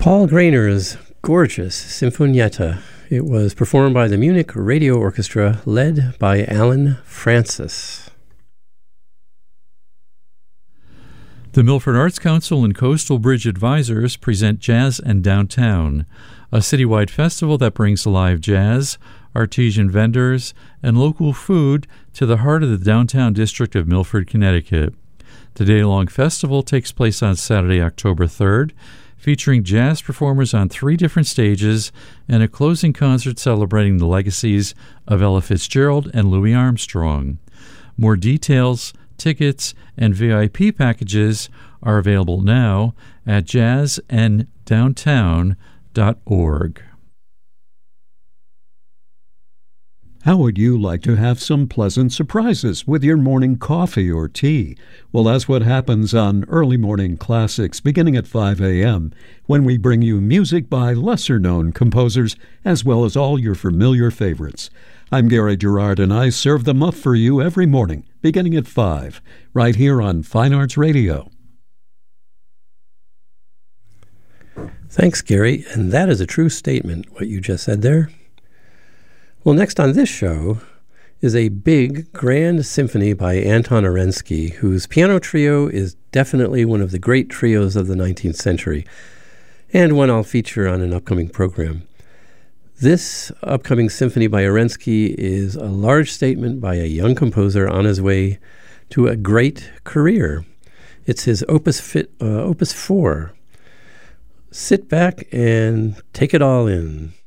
Paul Grainer's gorgeous Sinfonietta. It was performed by the Munich Radio Orchestra, led by Alan Francis. The Milford Arts Council and Coastal Bridge Advisors present Jazz and Downtown, a citywide festival that brings alive jazz, artisan vendors, and local food to the heart of the downtown district of Milford, Connecticut. The day-long festival takes place on Saturday, October 3rd, featuring jazz performers on 3 different stages and a closing concert celebrating the legacies of Ella Fitzgerald and Louis Armstrong. More details, tickets, and VIP packages are available now at jazzanddowntown.org. How would you like to have some pleasant surprises with your morning coffee or tea? Well, that's what happens on Early Morning Classics beginning at 5 a.m. when we bring you music by lesser-known composers as well as all your familiar favorites. I'm Gary Gerard, and I serve them up for you every morning beginning at 5, right here on Fine Arts Radio. Thanks, Gary, and that is a true statement, what you just said there. Well, next on this show is a big, grand symphony by Anton Arensky, whose piano trio is definitely one of the great trios of the 19th century, and one I'll feature on an upcoming program. This upcoming symphony by Arensky is a large statement by a young composer on his way to a great career. It's his Opus 4. Sit back and take it all in.